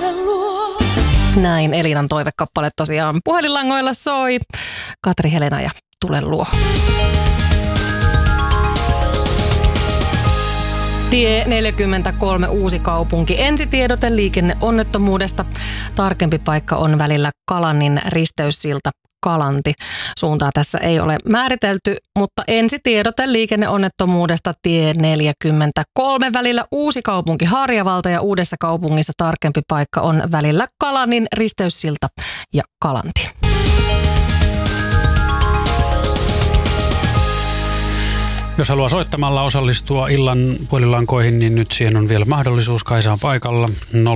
Näin Elinan toivekappale tosiaan puhelinlangoilla soi. Katri Helena ja Tule luo. Tie 43 Uusikaupunki. Ensitiedote liikenneonnettomuudesta. Tarkempi paikka on välillä Kalannin risteyssilta Kalanti. Suuntaa tässä ei ole määritelty, mutta ensitiedote liikenneonnettomuudesta tie 43 välillä Uusikaupunki Harjavalta ja Uudessa kaupungissa tarkempi paikka on välillä Kalannin risteyssilta ja Kalanti. Jos haluaa soittamalla osallistua illan puhelinlankoihin, niin nyt siihen on vielä mahdollisuus. Kaisa on paikalla.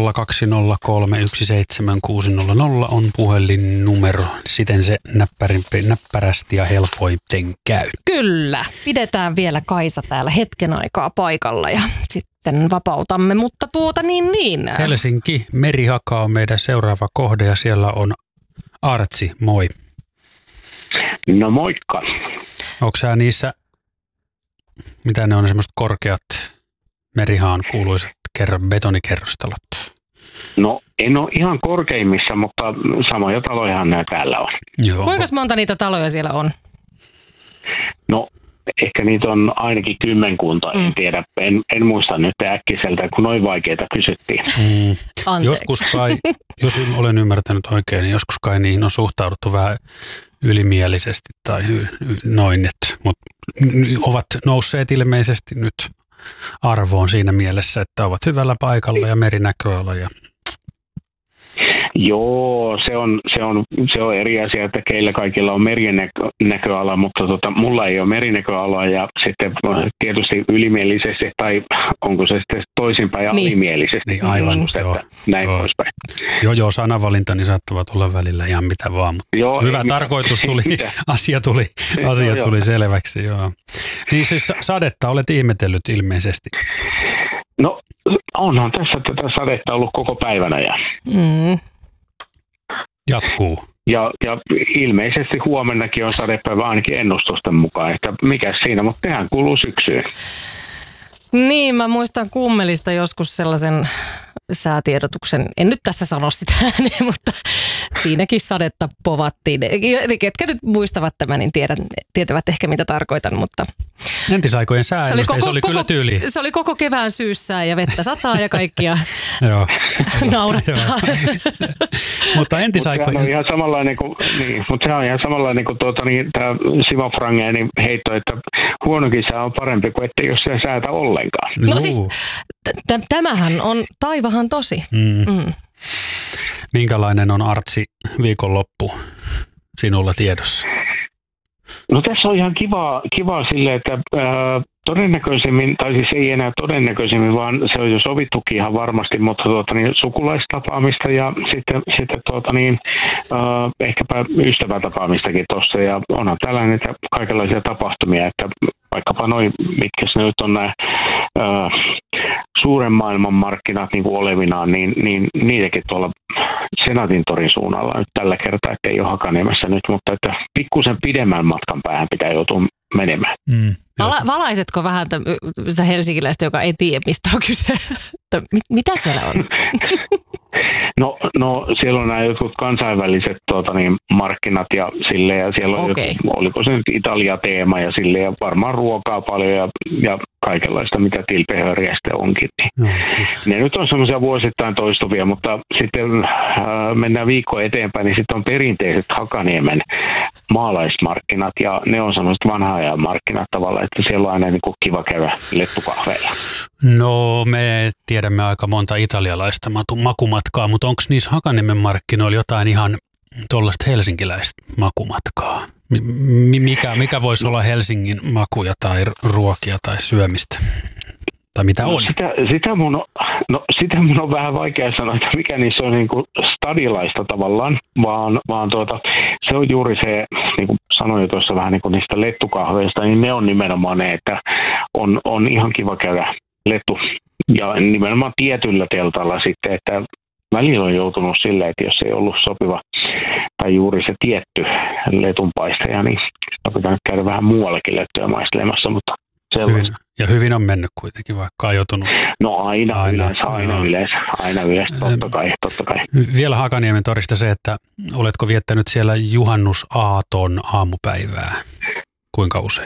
020317600 on puhelinnumero. Siten se näppärästi ja helpoiten käy. Kyllä. Pidetään vielä Kaisa täällä hetken aikaa paikalla ja sitten vapautamme. Mutta niin. Helsinki, Merihaka on meidän seuraava kohde ja siellä on Artsi. Moi. No moikka. Onko sä niissä... Mitä ne on semmoiset korkeat Merihaan kuuluisat betonikerrostalot? No en ole ihan korkeimmissa, mutta samoja talojahan nämä täällä on. Joo. Kuinka monta niitä taloja siellä on? No ehkä niitä on ainakin 10, en tiedä. En muista nyt äkkiseltä, kun noin vaikeita kysyttiin. Joskus kai, jos olen ymmärtänyt oikein, niin joskus kai niihin on suhtauduttu vähän ylimielisesti tai noin, mutta ovat nousseet ilmeisesti nyt arvoon siinä mielessä, että ovat hyvällä paikalla ja merinäköala. Joo, se on eri asia, että keillä kaikilla on merinäköala, mutta mulla ei ole merinäköala ja sitten tietysti ylimielisesti tai onko se sitten toisinpäin ja alimielisesti. Niin, aivan, näin poispäin. Joo, sanavalintani saattavat olla välillä ihan mitä vaan, mutta hyvä tarkoitus tuli, asia tuli selväksi. Joo. Niin siis sadetta olet ihmetellyt ilmeisesti. No onhan tässä tätä sadetta ollut koko päivänä ja... Jatkuu. Ja ilmeisesti huomennakin on sadepäivä ainakin ennustusten mukaan, että mikä siinä, mutta tehän kuuluu syksyyn. Niin, mä muistan Kummelista joskus sellaisen säätiedotuksen, en nyt tässä sano sitä ääneen, mutta siinäkin sadetta povattiin. Ketkä nyt muistavat tämän, niin tietävät ehkä mitä tarkoitan, mutta... Entisaikojen sääennuste, se oli kyllä tyyli. Se oli koko kevään syyssään ja vettä sataa ja kaikkia naurattaa. Mutta entisaikojen... Mutta sehän on ihan samanlainen kuin tämä Simo Frangénin heitto, että huonokin sää on parempi kuin ettei jos se säätä ollenkaan. No siis, tämähän on taivahan tosi. Minkälainen on Artsi viikonloppu sinulla tiedossa? No tässä on ihan kivaa silleen, että todennäköisemmin, tai siis ei enää todennäköisemmin, vaan se on jo sovittukin ihan varmasti, mutta sukulaistapaamista ja sitten ehkäpä ystävätapaamistakin tuossa. Ja onhan tällainen kaikenlaisia tapahtumia, että vaikkapa noin, mitkä ne nyt on nämä suuren maailman markkinat niin kuin olevinaan, niin niitäkin tuolla Senaatintorin suunnalla nyt tällä kertaa, että ei ole Hakaniemessä nyt, mutta että pikkusen pidemmän matkan päähän pitää joutua menemään. Valaisetko vähän sitä helsinkiläistä, joka ei tiedä, mistä on kyse? Mitä siellä on? No siellä on nämä jotkut kansainväliset markkinat ja silleen, ja siellä on oliko se nyt Italia-teema ja silleen, ja varmaan ruokaa paljon ja kaikenlaista, mitä tilpehöriä sitten onkin. Ne nyt on semmoisia vuosittain toistuvia, mutta sitten mennään viikko eteenpäin, niin sitten on perinteiset Hakaniemen maalaismarkkinat, ja ne on semmoiset vanha ajan markkinat tavallaan, että siellä on aina niin kuin kiva käydä lettukahveilla. No me tiedämme aika monta italialaista makumatkaa, mutta onko niissä Hakaniemen markkinoilla jotain ihan tuollaista helsinkiläistä makumatkaa? Mikä voisi olla Helsingin makuja tai ruokia tai syömistä? Tai mitä on? Sitä mun on vähän vaikea sanoa, että mikä niissä on niin kuin stadilaista tavallaan, vaan se on juuri se, niin kuin sanoin jo tuossa vähän niin kuin niistä lettukahveista, niin ne on nimenomaan ne, että on ihan kiva käydä lettu. Ja nimenomaan tietyllä teltalla sitten, että välillä on joutunut silleen, että jos ei ollut sopiva tai juuri se tietty letunpaistaja, niin pitää käydä vähän muuallakin lettuja maistelemassa, mutta sellaista. Ja hyvin on mennyt kuitenkin, vaikka on joutunut. No aina yleensä, totta kai. Vielä Hakaniemen torista se, että oletko viettänyt siellä juhannusaaton aamupäivää? Kuinka usein?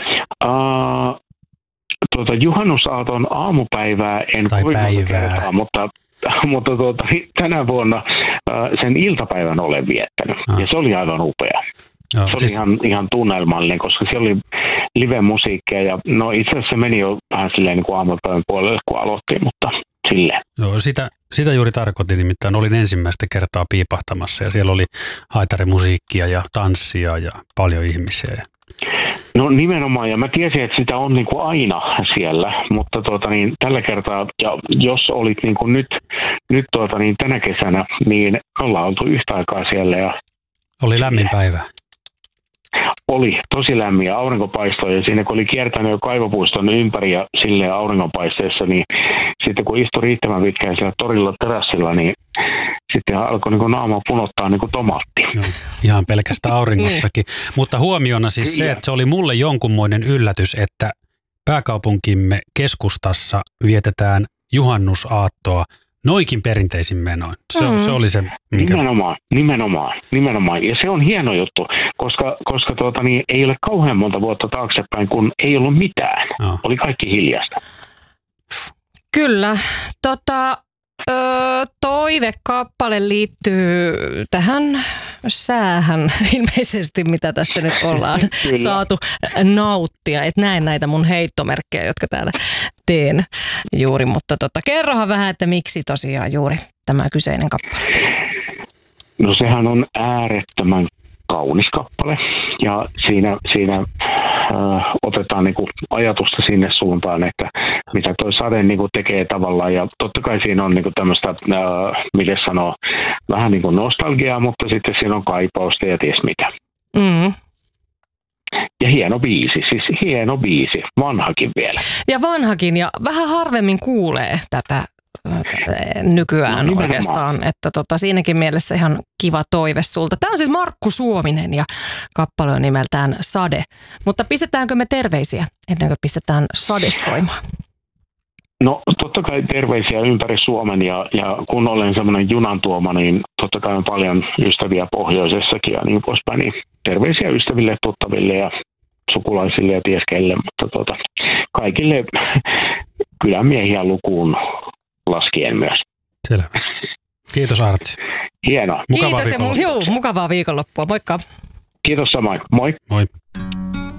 Juhannusaaton aamupäivää en tai kovin päivää. Kertaa, mutta tänä vuonna sen iltapäivän olen viettänyt. Ja se oli aivan upea. Joo, se oli ihan tunnelmallinen, koska siellä oli live-musiikkia ja no itse asiassa se meni jo vähän silleen niin kuin aamupäivän puolelle, kun aloittiin, mutta silleen. Joo, sitä juuri tarkoitin, nimittäin olin ensimmäistä kertaa piipahtamassa ja siellä oli haitarimusiikkia ja tanssia ja paljon ihmisiä. No nimenomaan, ja mä tiesin, että sitä on niin kuin aina siellä, mutta tällä kertaa, ja jos olit niin kuin nyt tänä kesänä, niin ollaan oltu yhtä aikaa siellä. Ja oli lämmin päivä. Oli tosi lämmin ja aurinko paistoi, ja siinä kun oli kiertänyt jo kaivopuiston ympäri ja silleen auringonpaisteessa, niin sitten kun istui riittävän pitkään siellä torilla terassilla, niin sitten alkoi niin kuin naama punottaa niin kuin tomaatti. Joo, ihan pelkästä auringostakin. Mutta huomiona siis se, että se oli mulle jonkunmoinen yllätys, että pääkaupunkimme keskustassa vietetään juhannusaattoa noikin perinteisin menoin. Se oli se. Nimenomaan. Ja se on hieno juttu, koska ei ole kauhean monta vuotta taaksepäin, kun ei ollut mitään. Oli kaikki hiljasta. Kyllä. Toivekappale liittyy tähän säähän ilmeisesti, mitä tässä nyt ollaan saatu nauttia. Et näen näitä mun heittomerkkejä, jotka täällä teen juuri, mutta kerrohan vähän, että miksi tosiaan juuri tämä kyseinen kappale. No sehän on äärettömän kaunis kappale ja siinä otetaan niinku ajatusta sinne suuntaan, että mitä toi sade niinku tekee tavallaan ja totta kai siinä on niinku tämmöistä, miten sanoo, vähän niinku nostalgiaa, mutta sitten siinä on kaipausta ja ties mitä. Mm. Ja hieno biisi, vanhakin vielä. Ja vanhakin ja vähän harvemmin kuulee tätä nykyään oikeastaan, että siinäkin mielessä ihan kiva toive sulta. Tämä on siis Markku Suominen ja kappale on nimeltään Sade. Mutta pistetäänkö me terveisiä ennen kuin pistetään Sade soimaan? No totta kai terveisiä ympäri Suomen ja kun olen semmoinen junantuoma, niin totta kai on paljon ystäviä pohjoisessakin ja niin poispäin. Niin terveisiä ystäville, tuttaville ja sukulaisille ja tieskelle, mutta kaikille kylämiehiä lukuun laskien myös. Selvä. Kiitos Artsi. Hienoa. Kiitos ja mukavaa viikonloppua. Moikka. Kiitos samoin. Moi. Moi.